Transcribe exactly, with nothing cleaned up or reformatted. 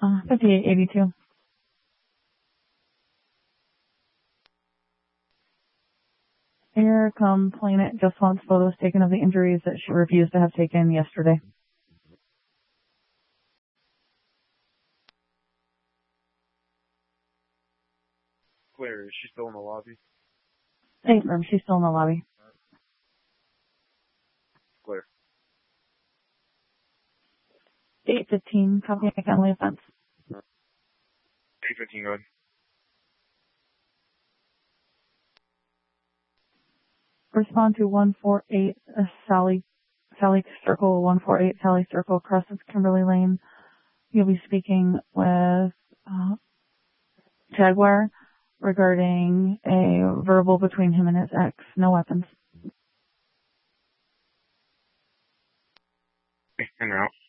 Uh, fifty-eight eighty-two. Air complainant just wants photos taken of the injuries that she refused to have taken yesterday. Claire, is she still in the lobby? Hey, room, she's still in the lobby. Claire. eight fifteen, copy account the offense. eight fifteen, go ahead. Respond to one four eight uh, Sally, Sally Circle, one four eight Sally Circle, crosses Kimberly Lane. You'll be speaking with uh, Jaguar regarding a verbal between him and his ex. No weapons. In route.